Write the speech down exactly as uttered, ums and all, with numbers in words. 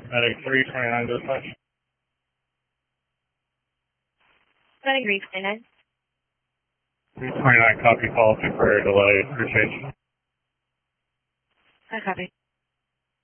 Medic three twenty-nine dispatch. Medic three twenty-nine. three twenty-nine copy, call temporary delay, interchange. I copy.